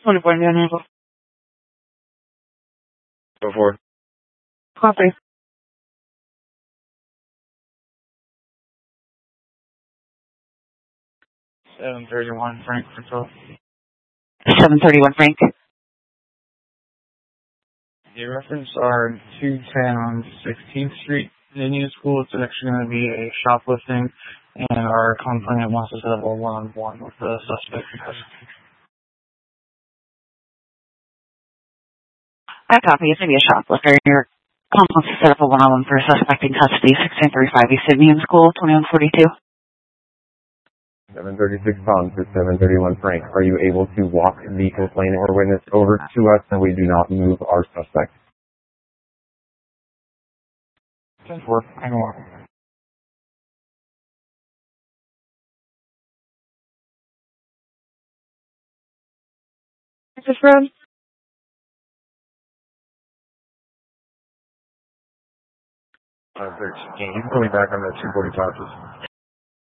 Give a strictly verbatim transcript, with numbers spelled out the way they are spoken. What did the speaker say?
twenty-four Indiana Hill. Before. Copy. seven thirty-one Frank for twelve. seven thirty-one Frank. The reference are two ten on sixteenth Street in Indian School. It's actually going to be a shoplifting, and our complainant wants to set up a one-on-one with the suspect. I copy. It's going to be a shoplifter. Your comp wants to set up a one-on-one for a suspect in custody, sixteen thirty-five East Indian School, twenty-one forty-two. seven thirty-six pounds for seven thirty-one Frank. Are you able to walk the complainant or witness over to us so we do not move our suspect? ten four. I can walk. Is this Fred? Uh, thirteen. You can put me back on the two forty-five.